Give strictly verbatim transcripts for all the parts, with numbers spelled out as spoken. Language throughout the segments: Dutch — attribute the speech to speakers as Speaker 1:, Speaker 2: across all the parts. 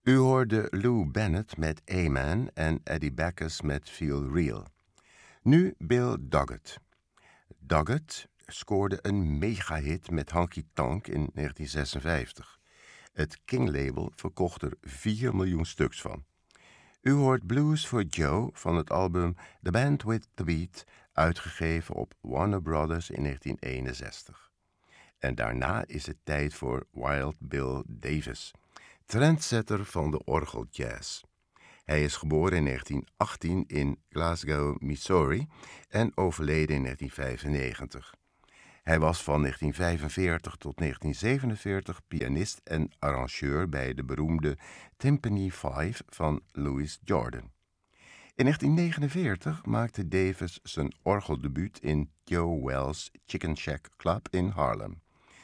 Speaker 1: U hoorde Lou Bennett met Amen en Eddie Backus met Feel Real. Nu Bill Doggett. Doggett scoorde een megahit met Honky Tonk in negentien zesenvijftig. Het King-label verkocht er vier miljoen stuks van. U hoort Blues for Joe van het album The Band with the Beat, uitgegeven op Warner Brothers in negentien eenenzestig. En daarna is het tijd voor Wild Bill Davis, trendsetter van de orgeljazz. Hij is geboren in negentien achttien in Glasgow, Missouri en overleden in negentien vijfennegentig. Hij was van negentien vijfenveertig tot negentien zevenenveertig pianist en arrangeur bij de beroemde Timpani Five van Louis Jordan. In negentien negenenveertig maakte Davis zijn orgeldebuut in Joe Wells' Chicken Shack Club in Harlem.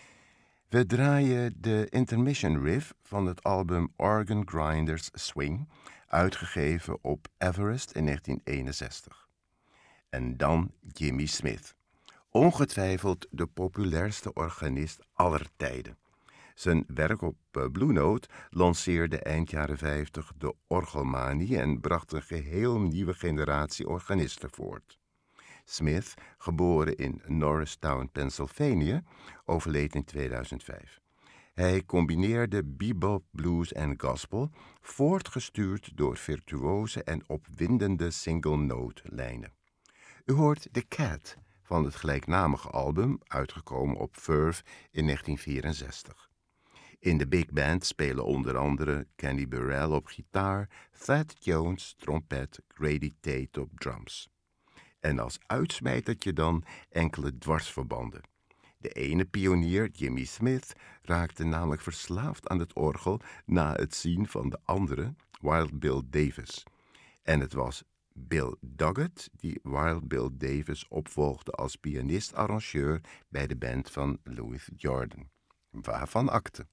Speaker 1: We draaien de intermission riff van het album Organ Grinders Swing, uitgegeven op Everest in negentien eenenzestig. En dan Jimmy Smith, ongetwijfeld de populairste organist aller tijden. Zijn werk op Blue Note lanceerde eind jaren vijftig de orgelmanie en bracht een geheel nieuwe generatie organisten voort. Smith, geboren in Norristown, Pennsylvania, overleed in tweeduizend vijf. Hij combineerde bebop, blues en gospel, voortgestuurd door virtuose en opwindende single-note-lijnen. U hoort The Cat van het gelijknamige album, uitgekomen op Verve in negentien vierenzestig. In de big band spelen onder andere Kenny Burrell op gitaar, Thad Jones trompet, Grady Tate op drums. En als uitsmijtertje dan enkele dwarsverbanden. De ene pionier, Jimmy Smith, raakte namelijk verslaafd aan het orgel na het zien van de andere, Wild Bill Davis. En het was Bill Doggett die Wild Bill Davis opvolgde als pianist-arrangeur bij de band van Louis Jordan. Waarvan akte.